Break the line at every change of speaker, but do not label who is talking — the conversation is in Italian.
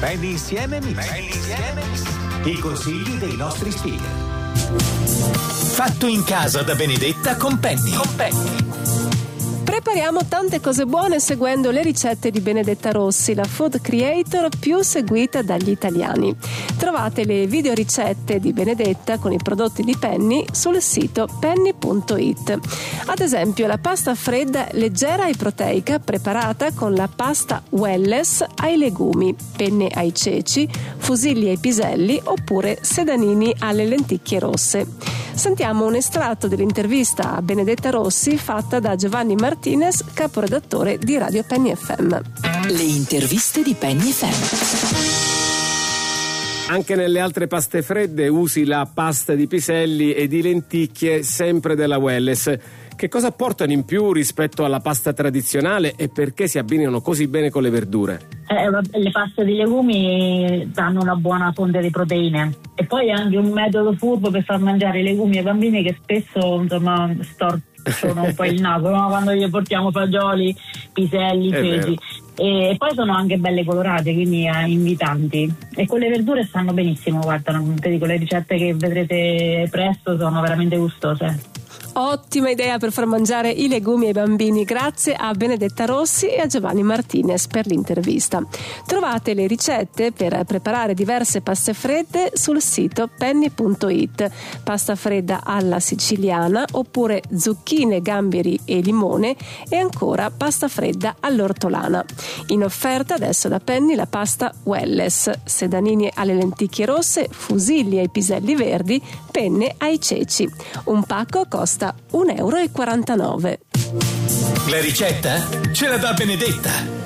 Penny insieme mix. I consigli dei nostri speaker. Fatto in casa da Benedetta con Penny.
Prepariamo tante cose buone seguendo le ricette di Benedetta Rossi, la food creator più seguita dagli italiani. Trovate le videoricette di Benedetta con i prodotti di Penny sul sito penny.it. Ad esempio la pasta fredda leggera e proteica preparata con la pasta Welless ai legumi, penne ai ceci, fusilli ai piselli oppure sedanini alle lenticchie rosse. Sentiamo un estratto dell'intervista a Benedetta Rossi fatta da Giovanni Martinez, caporedattore di Radio Penny FM.
Le interviste di Penny FM.
Anche nelle altre paste fredde usi la pasta di piselli e di lenticchie sempre della Welless. Che cosa portano in più rispetto alla pasta tradizionale e perché si abbinano così bene con le verdure?
Le paste di legumi danno una buona fonte di proteine e poi è anche un metodo furbo per far mangiare i legumi ai bambini che spesso storcono un po' il naso, no? Quando gli portiamo fagioli, piselli, ceci. E poi sono anche belle colorate, quindi invitanti, e con le verdure stanno benissimo. Guarda, con le ricette che vedrete presto sono veramente gustose.
Ottima idea per far mangiare i legumi ai bambini. Grazie a Benedetta Rossi e a Giovanni Martinez per l'intervista. Trovate le ricette per preparare diverse paste fredde sul sito penny.it. Pasta fredda alla siciliana oppure zucchine, gamberi e limone, e ancora pasta fredda all'ortolana. In offerta adesso da Penny la pasta Welless, sedanini alle lenticchie rosse, fusilli ai piselli verdi, penne ai ceci. Un pacco costa €1,49.
La ricetta ce la dà Benedetta.